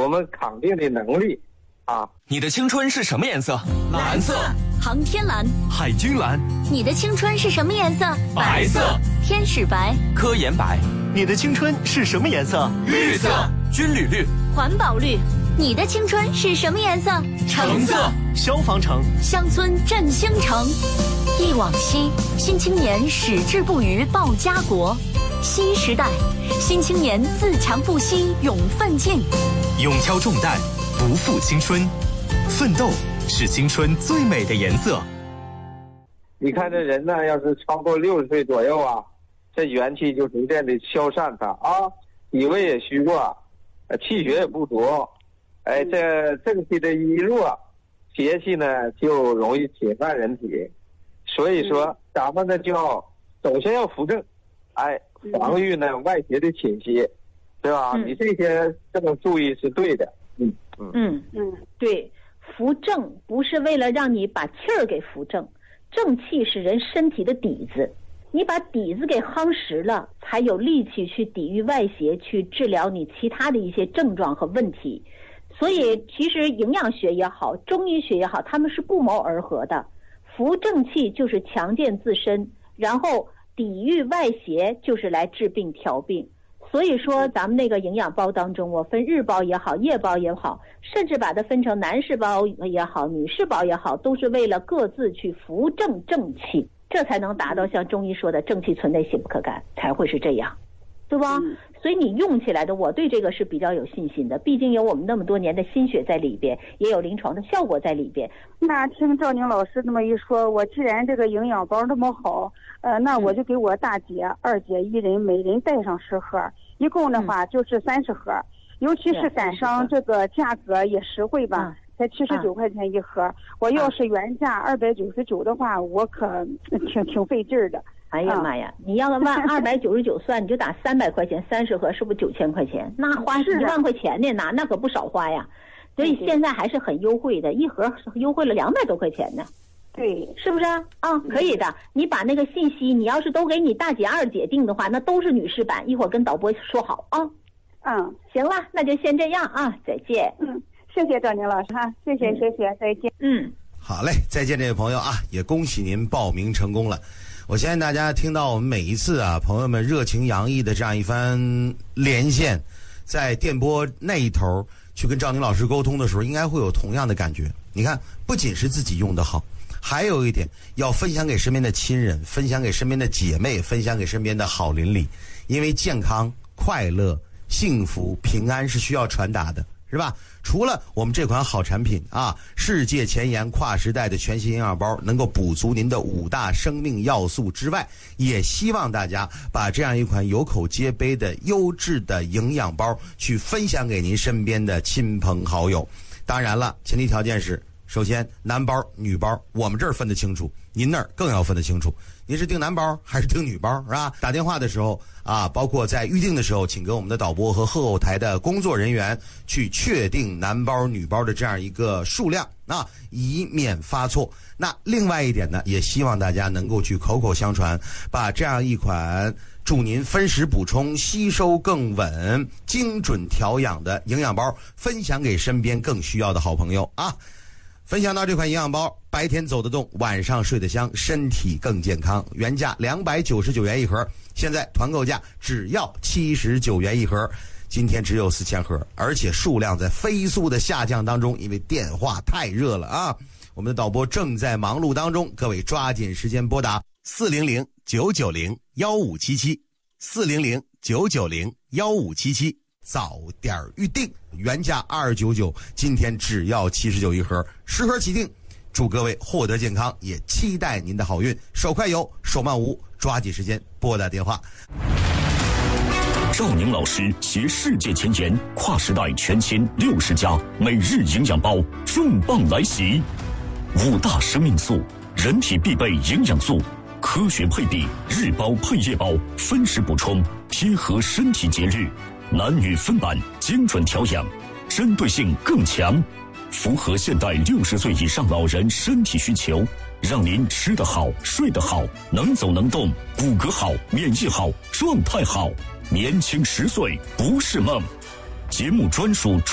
我们抗病的能力啊。 你的青春是什么颜色？蓝色。 航天蓝。 海军蓝。 你的青春是什么颜色？ 白色。 天使白。 科研白。 你的青春是什么颜色？ 绿色。军旅绿。 环保绿。你的青春是什么颜色？ 橙色。 消防橙。 乡村振兴城。忆往昔，新青年矢志不渝报家国。新时代，新青年自强不息勇奋进。 勇挑重担，不负青春。奋斗是青春最美的颜色。 你看这人呢，要是超过60岁左右啊，这元气就逐渐的消散它啊，体味也虚弱，气血也不足，这正气的一弱，邪气呢就容易侵犯人体。所以说咱们呢就要首先要扶正，防御呢外邪的侵袭，对吧？你这些这么注意是对的。 对，扶正不是为了让你把气儿给扶正，正气是人身体的底子，你把底子给夯实了，才有力气去抵御外邪，去治疗你其他的一些症状和问题。所以其实营养学也好，中医学也好，他们是不谋而合的。扶正气就是强健自身，然后抵御外邪就是来治病调病。所以说咱们那个营养包当中，我分日包也好，夜包也好，甚至把它分成男士包也好，女士包也好，都是为了各自去扶正正气，这才能达到像中医说的正气存内，邪不可干，才会是这样，对吧？所以你用起来的，我对这个是比较有信心的，毕竟有我们那么多年的心血在里边，也有临床的效果在里边。 那听赵宁老师这么一说，我既然这个营养包那么好，那我就给我大姐、二姐一人每人带上10盒，一共的话就是30盒。尤其是赶上这个价格也实惠吧，才79块钱一盒。我要是原价299的话，我可挺费劲儿的。 哎呀妈呀！你要按299算，你就打300块钱，30盒是不是9000块钱？那花1万块钱呢，那可不少花呀。所以现在还是很优惠的，一盒优惠了200多块钱呢。 对， 是不是啊？可以的。你把那个信息，你要是都给你大姐、二姐订的话，那都是女士版。一会儿跟导播说好啊。行了，那就先这样啊，再见。 谢谢赵宁老师哈，谢谢，再见。 好嘞，再见这位朋友啊，也恭喜您报名成功了。我相信大家听到我们每一次啊，朋友们热情洋溢的这样一番连线，在电波那一头去跟赵宁老师沟通的时候，应该会有同样的感觉。你看，不仅是自己用得好，还有一点要分享给身边的亲人，分享给身边的姐妹，分享给身边的好邻里，因为健康、快乐、幸福、平安是需要传达的，是吧？除了我们这款好产品啊，世界前沿跨时代的全新营养包能够补足您的5大生命要素之外，也希望大家把这样一款有口皆碑的优质的营养包去分享给您身边的亲朋好友。当然了，前提条件是，首先男包女包我们这儿分得清楚，您那儿更要分得清楚。您是订男包还是订女包，是吧？打电话的时候啊，包括在预定的时候，请跟我们的导播和后台的工作人员去确定男包女包的这样一个数量啊，以免发错。那另外一点呢，也希望大家能够去口口相传，把这样一款助您分食补充、吸收更稳、精准调养的营养包分享给身边更需要的好朋友啊。分享到这款营养包，白天走得动，晚上睡得香，身体更健康。原价299元一盒，现在团购价只要79元一盒。今天只有4000盒，而且数量在飞速的下降当中，因为电话太热了啊。我们的导播正在忙碌当中，各位抓紧时间拨打400-990-1577，400-990-1577，早点预定。原价299，今天只要79一盒，10盒起订。祝各位获得健康，也期待您的好运。手快有，手慢无，抓紧时间拨打电话。 赵宁老师携世界前沿跨时代全新60加每日营养包重磅来袭，5大生命素，人体必备营养素，科学配比，日包配夜包，分时补充，贴合身体节日，男女分版，精准调养，针对性更强，符合现代60岁以上老人身体需求，让您吃得好，睡得好，能走能动，骨骼好，免疫好，状态好，年轻10岁不是梦。节目专属